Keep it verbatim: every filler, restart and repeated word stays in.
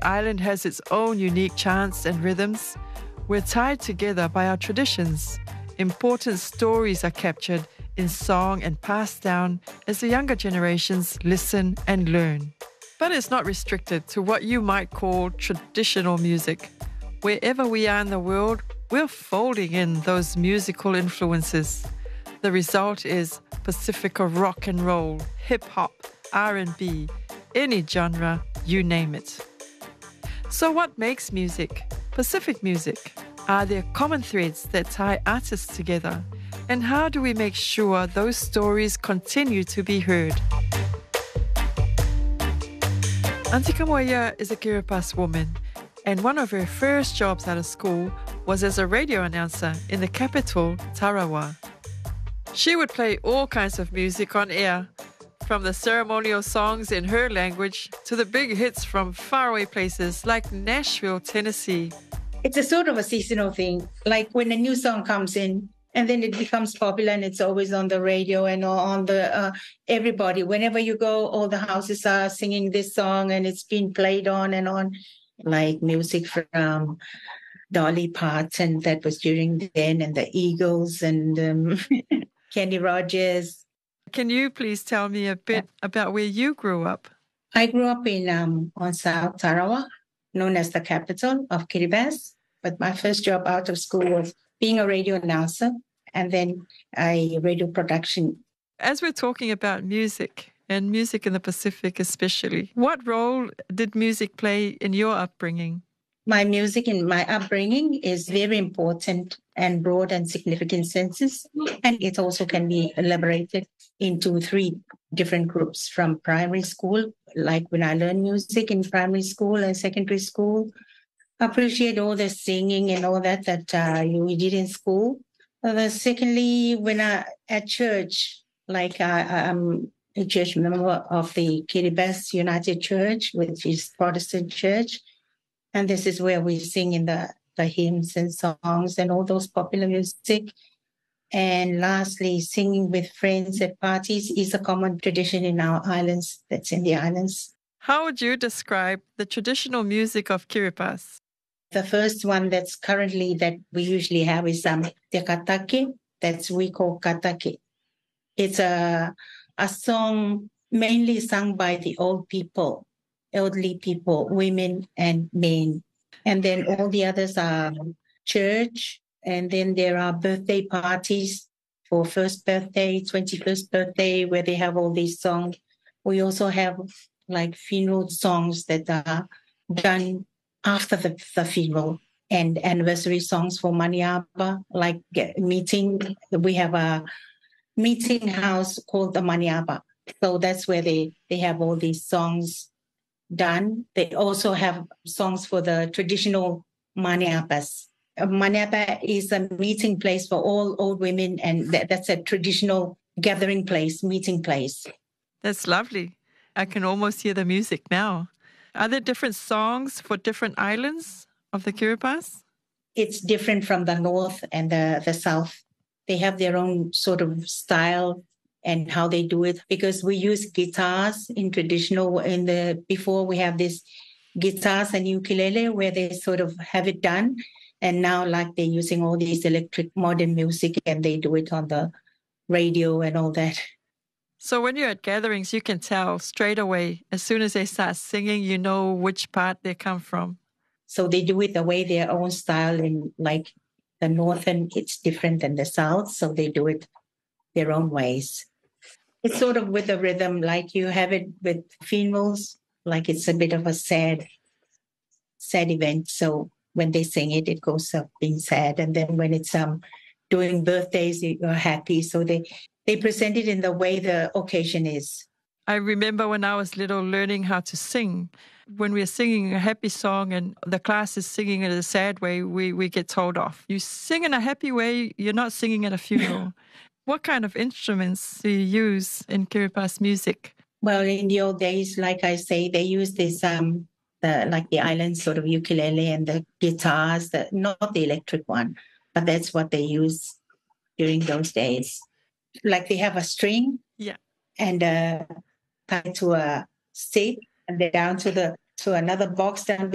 island has its own unique chants and rhythms, we're tied together by our traditions. Important stories are captured in song and passed down as the younger generations listen and learn. But it's not restricted to what you might call traditional music. Wherever we are in the world, we're folding in those musical influences. The result is Pacifica rock and roll, hip-hop, R and B, any genre, you name it. So what makes music? Pacific music? Are there common threads that tie artists together? And how do we make sure those stories continue to be heard? Antika Moya is a Kiribati woman, and one of her first jobs out of school was as a radio announcer in the capital, Tarawa. She would play all kinds of music on air, from the ceremonial songs in her language to the big hits from faraway places like Nashville, Tennessee. It's a sort of a seasonal thing, like when a new song comes in and then it becomes popular and it's always on the radio and on the uh, everybody. Whenever you go, all the houses are singing this song and it's been played on and on, like music from Dolly Parton, that was during then, and the Eagles and um, Kenny Rogers. Can you please tell me a bit about where you grew up? I grew up in um, on South Tarawa, known as the capital of Kiribati. But my first job out of school was being a radio announcer and then I radio production. As we're talking about music, and music in the Pacific especially, what role did music play in your upbringing? My music in my upbringing is very important and broad and significant senses. And it also can be elaborated into three different groups from primary school, like when I learned music in primary school and secondary school. Appreciate all the singing and all that that uh, we did in school. Uh, secondly, when I at church, like I, I'm a church member of the Kiribati United Church, which is Protestant church. And this is where we sing in the, the hymns and songs and all those popular music. And lastly, singing with friends at parties is a common tradition in our islands, that's in the islands. How would you describe the traditional music of Kiribati? The first one that's currently that we usually have is um, Te Katake, that's we call Katake. It's a, a song mainly sung by the old people, elderly people, women and men. And then all the others are church. And then there are birthday parties for first birthday, twenty-first birthday, where they have all these songs. We also have like funeral songs that are done after the, the funeral, and anniversary songs for Maniaba, like meeting. We have a meeting house called the Maniaba. So that's where they, they have all these songs done. They also have songs for the traditional Maniapas. Maniapa is a meeting place for all old women, and that, that's a traditional gathering place, meeting place. That's lovely. I can almost hear the music now. Are there different songs for different islands of the Kiribati? It's different from the north and the, the south. They have their own sort of style and how they do it, because we use guitars in traditional, in the before we have this guitars and ukulele where they sort of have it done. And now like they're using all these electric modern music and they do it on the radio and all that. So when you're at gatherings, you can tell straight away, as soon as they start singing, you know which part they come from. So they do it the way their own style, in like the northern, it's different than the south. So they do it their own ways. It's sort of with a rhythm, like you have it with funerals, like it's a bit of a sad, sad event. So when they sing it, it goes up being sad. And then when it's um doing birthdays, you're happy. So they, they present it in the way the occasion is. I remember when I was little learning how to sing. When we're singing a happy song and the class is singing in a sad way, we, we get told off. You sing in a happy way, you're not singing at a funeral. What kind of instruments do you use in Kiribati music? Well, in the old days, like I say, they use this, um, the like the island sort of ukulele and the guitars, the, not the electric one, but that's what they use during those days. Like they have a string, yeah, and uh, tied to a stick, and then down to the to another box down